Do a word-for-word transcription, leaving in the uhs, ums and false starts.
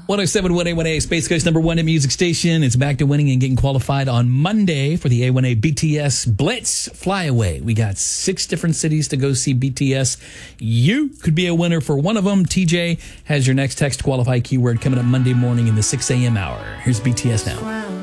one oh seven point one A one A, Space Coast number one in music station. It's back to winning and getting qualified on Monday for the A one A B T S Blitz Flyaway. We got six different cities to go see B T S. You could be a winner for one of them. T J has your next text qualify keyword coming up Monday morning in the six a.m. hour. Here's B T S now.